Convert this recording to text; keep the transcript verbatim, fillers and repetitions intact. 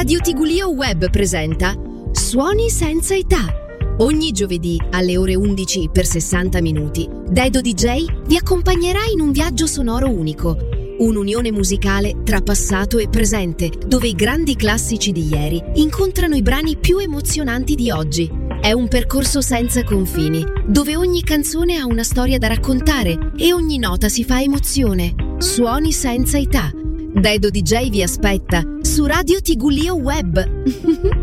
Radio Tigulio Web presenta Suoni senza età. Ogni giovedì alle ore undici per sessanta minuti, Dedo D J vi accompagnerà in un viaggio sonoro unico, un'unione musicale tra passato e presente, dove i grandi classici di ieri incontrano i brani più emozionanti di oggi. È un percorso senza confini, dove ogni canzone ha una storia da raccontare e ogni nota si fa emozione. Suoni senza età. Dedo D J vi aspetta su Radio Tigulio Web.